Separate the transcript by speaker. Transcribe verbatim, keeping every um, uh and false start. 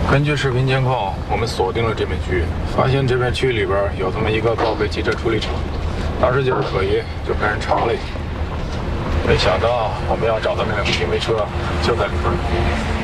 Speaker 1: 根据视频监控，我们锁定了这片区域，发现这片区域里边有这么一个报废汽车处理厂，当时觉得可疑，就派人查了一下。没想到我们要找的那辆拼配车就在里边。